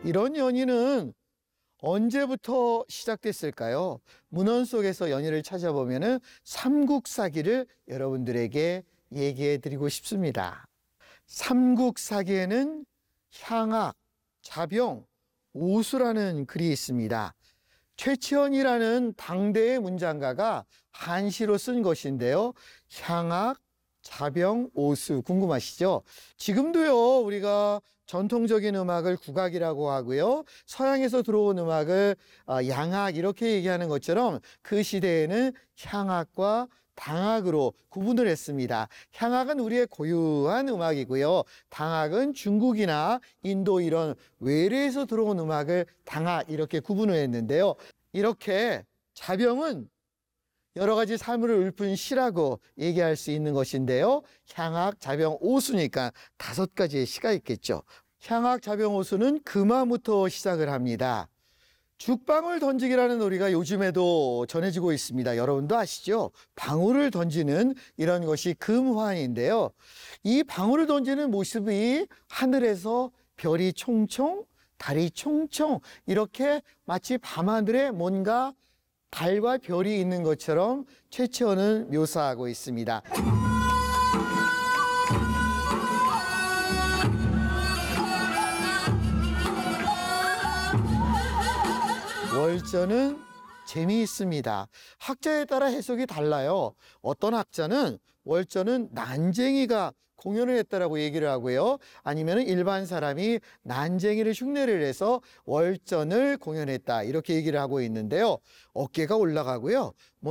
이런 연희는 언제부터 시작됐을까요? 문헌 속에서 연희를 찾아보면은 삼국사기를 여러분들에게 얘기해 드리고 싶습니다. 삼국사기에는 향악, 자병, 오수라는 글이 있습니다. 최치원이라는 당대의 문장가가 한시로 쓴 것인데요. 향악, 자병, 오수 궁금하시죠? 지금도요, 우리가 전통적인 음악을 국악이라고 하고요, 서양에서 들어온 음악을 양악 이렇게 얘기하는 것처럼 그 시대에는 향악과 당악으로 구분을 했습니다. 향악은 우리의 고유한 음악이고요, 당악은 중국이나 인도 이런 외래에서 들어온 음악을 당악 이렇게 구분을 했는데요. 이렇게 자병은 여러 가지 사물을 읊은 시라고 얘기할 수 있는 것인데요. 향악, 자병, 오수니까 5가지의 시가 있겠죠. 향악, 자병, 오수는 금화부터 시작을 합니다. 죽방울 던지기라는 놀이가 요즘에도 전해지고 있습니다. 여러분도 아시죠? 방울을 던지는 이런 것이 금화인데요. 이 방울을 던지는 모습이 하늘에서 별이 총총, 달이 총총 이렇게 마치 밤하늘에 뭔가 달과 별이 있는 것처럼 최치원은 묘사하고 있습니다. 월전은 재미있습니다. 학자에 따라 해석이 달라요. 어떤 학자는 월전은 난쟁이가 공연을 했다라고 얘기를 하고요. 아니면 일반 사람이 난쟁이를 흉내를 해서 월전을 공연했다 이렇게 얘기를 하고 있는데요. 어깨가 올라가고요.